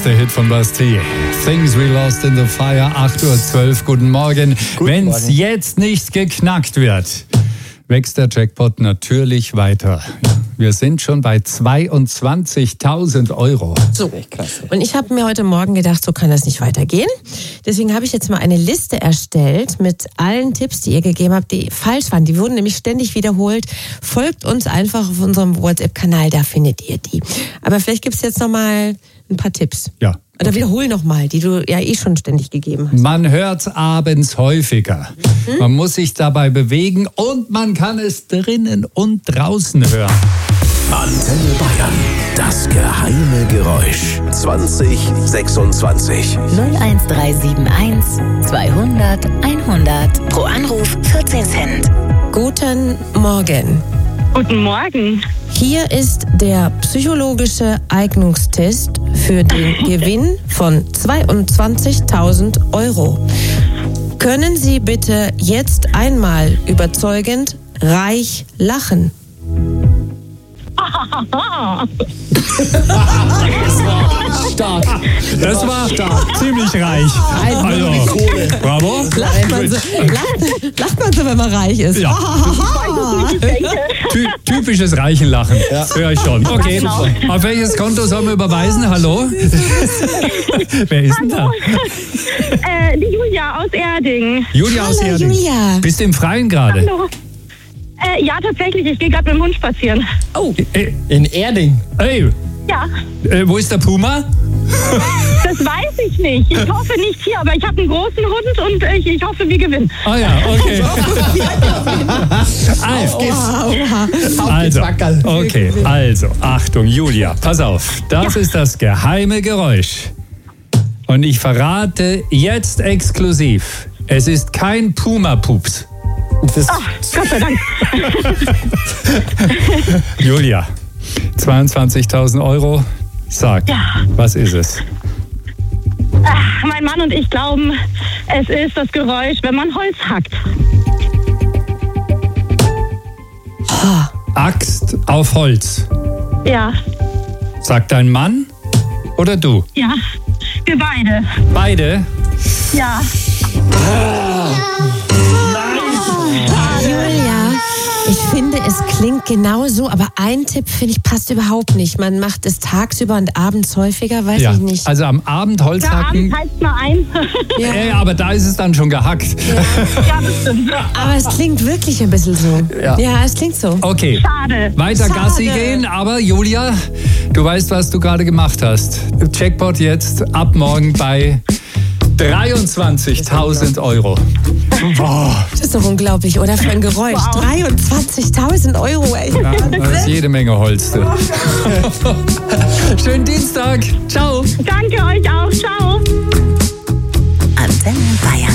neueste Hit von Bastille. Things We Lost in the Fire, 8:12 Uhr. Guten Morgen. Wenn es jetzt nicht geknackt wird, wächst der Jackpot natürlich weiter. Wir sind schon bei 22.000 Euro. So, und ich habe mir heute Morgen gedacht, so kann das nicht weitergehen. Deswegen habe ich jetzt mal eine Liste erstellt mit allen Tipps, die ihr gegeben habt, die falsch waren. Die wurden nämlich ständig wiederholt. Folgt uns einfach auf unserem WhatsApp-Kanal, da findet ihr die. Aber vielleicht gibt es jetzt noch mal ein paar Tipps. Ja. Oder wiederhol noch mal, die du ja eh schon ständig gegeben hast. Man hört es abends häufiger. Man muss sich dabei bewegen und man kann es drinnen und draußen hören. Antenne Bayern, das geheime Geräusch. 2026. 01371 200 100. Pro Anruf 14 Cent. Guten Morgen. Guten Morgen. Hier ist der psychologische Eignungstest für den Gewinn von 22.000 Euro. Können Sie bitte jetzt einmal überzeugend reich lachen? Stark. Das war ziemlich reich. Also, bravo. Lacht man so, wenn man reich ist? Ja. Typisches Reichenlachen. Höre ich schon. Okay. Auf welches Konto sollen wir überweisen? Hallo? Wer ist denn da? Die Julia aus Erding. Julia aus Hallo, Erding. Julia. Bist du im Freien gerade? Hallo. Ja, tatsächlich. Ich gehe gerade mit dem Hund spazieren. Oh, In Erding. Hey, Ja, wo ist der Puma? das weiß ich nicht. Ich hoffe nicht hier, aber ich habe einen großen Hund und ich hoffe, wir gewinnen. Ah ja, okay. Also, Achtung, Julia, pass auf. Das ist das geheime Geräusch. Und ich verrate jetzt exklusiv, es ist kein Puma-Pups. Gott sei Dank. Julia, 22.000 Euro. Sag, was ist es? Mein Mann und ich glauben, es ist das Geräusch, wenn man Holz hackt. Axt auf Holz. Ja, Sagt dein Mann oder du? ja, wir beide. Beide? Ja. Julia, ich finde, es klingt genau so, aber ein Tipp, finde ich, passt überhaupt nicht. Man macht es tagsüber und abends häufiger, weiß ich nicht. Also am Abend Holz Der hacken. Abend heizt mal ein. Aber da ist es dann schon gehackt. Ja, das stimmt. Aber es klingt wirklich ein bisschen so. Ja, es klingt so. Okay. Schade. Weiter Schade. Gassi gehen, aber Julia, du weißt, was du gerade gemacht hast. Jackpot jetzt ab morgen bei 23.000 Euro. Boah. Das ist doch unglaublich, oder? Für ein Geräusch. Wow. 23.000 Euro, ey. Ja, das ist jede Menge Holz. Du. Schönen Dienstag. Ciao. Danke euch auch. Ciao. Antenne Bayern.